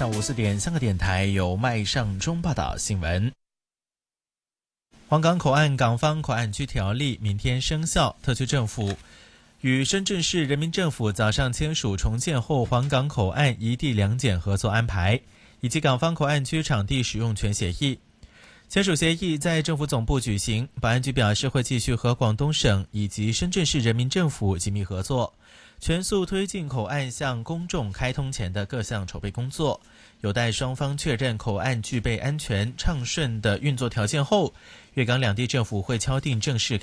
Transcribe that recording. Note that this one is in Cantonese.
下午4点，3个电台由麦尚中报道新闻。黄港口岸港方口岸区条例明天生效，特区政府与深圳市人民政府早上签署重建后黄港口岸一地两检合作安排，以及港方口岸区场地使用权协议。签署协议在政府总部举行，保安局表示会继续和广东省以及深圳市人民政府紧密合作，全速推进口岸向公众开通前的各项筹备工作。有待双方确认口岸具备安全畅顺的运作条件后，粤港两地政府会敲定正式